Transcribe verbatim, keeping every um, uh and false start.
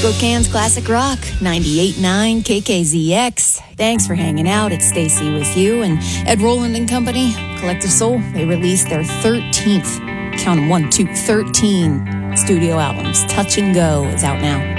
Spokane's Classic Rock, ninety-eight point nine K K Z X. Thanks for hanging out. It's Stacy with you and Ed Roland and Company. Collective Soul, they released their thirteenth, count them one, two, thirteen studio albums. Touch and Go is out now.